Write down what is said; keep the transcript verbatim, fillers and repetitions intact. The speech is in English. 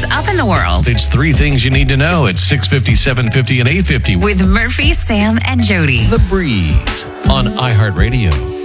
up in the world. It's three things you need to know at six fifty, seven fifty, and eight fifty. With Murphy, Sam, and Jody. The Breeze on iHeartRadio.